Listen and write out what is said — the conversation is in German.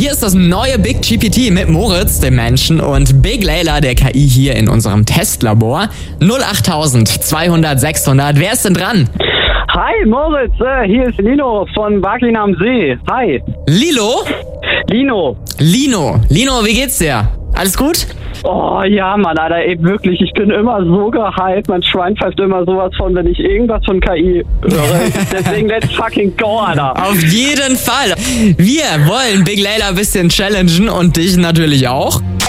Hier ist das neue Big GPT mit Moritz, dem Menschen, und Big Layla, der KI, hier in unserem Testlabor. 08000 200 600. Wer ist denn dran? Hi Moritz, hier ist Lino von Barking am See. Hi. Lilo? Lino, wie geht's dir? Alles gut? Oh ja, Mann, Alter, ey, wirklich, ich bin immer so gehypt. Mein Schwein pfeift immer sowas von, wenn ich irgendwas von KI höre. Deswegen let's fucking go, Alter. Auf jeden Fall. Wir wollen Big Layla ein bisschen challengen und dich natürlich auch.